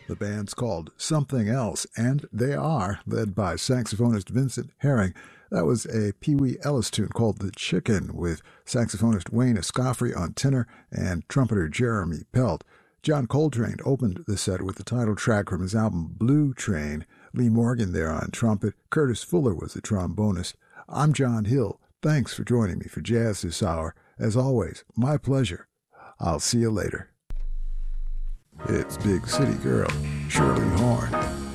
The band's called Something Else, and they are led by saxophonist Vincent Herring. That was a Pee Wee Ellis tune called The Chicken, with saxophonist Wayne Escoffery on tenor and trumpeter Jeremy Pelt. John Coltrane opened the set with the title track from his album Blue Train. Lee Morgan there on trumpet. Curtis Fuller was the trombonist. I'm John Hill. Thanks for joining me for Jazz this hour. As always, my pleasure. I'll see you later. It's Big City Girl, Shirley Horn.